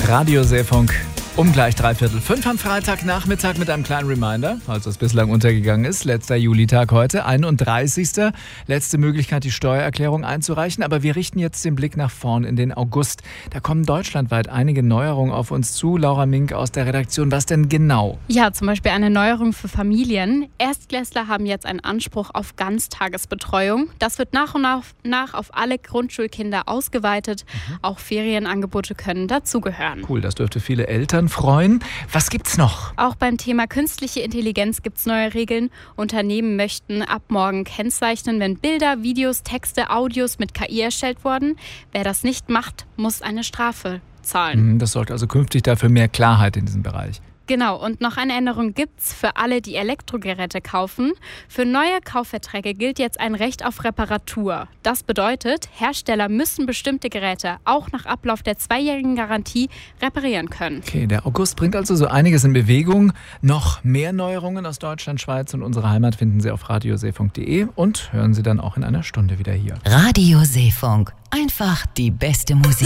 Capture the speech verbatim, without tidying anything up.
Radio Seefunk um gleich dreiviertel fünf am Freitagnachmittag mit einem kleinen Reminder, falls das bislang untergegangen ist. Letzter Julitag heute, einunddreißigster Letzte Möglichkeit, die Steuererklärung einzureichen. Aber wir richten jetzt den Blick nach vorn in den August. Da kommen deutschlandweit einige Neuerungen auf uns zu. Laura Mink aus der Redaktion, was denn genau? Ja, zum Beispiel eine Neuerung für Familien. Erstklässler haben jetzt einen Anspruch auf Ganztagesbetreuung. Das wird nach und nach auf alle Grundschulkinder ausgeweitet. Mhm. Auch Ferienangebote können dazugehören. Cool, das dürfte viele Eltern freuen. Was gibt's noch? Auch beim Thema künstliche Intelligenz gibt's neue Regeln. Unternehmen möchten ab morgen kennzeichnen, wenn Bilder, Videos, Texte, Audios mit K I erstellt wurden. Wer das nicht macht, muss eine Strafe zahlen. Das sorgt also künftig dafür mehr Klarheit in diesem Bereich. Genau, und noch eine Änderung gibt's für alle, die Elektrogeräte kaufen. Für neue Kaufverträge gilt jetzt ein Recht auf Reparatur. Das bedeutet, Hersteller müssen bestimmte Geräte auch nach Ablauf der zweijährigen Garantie reparieren können. Okay, der August bringt also so einiges in Bewegung. Noch mehr Neuerungen aus Deutschland, Schweiz und unserer Heimat finden Sie auf radioseefunk punkt de und hören Sie dann auch in einer Stunde wieder hier. Radio Seefunk. Einfach die beste Musik.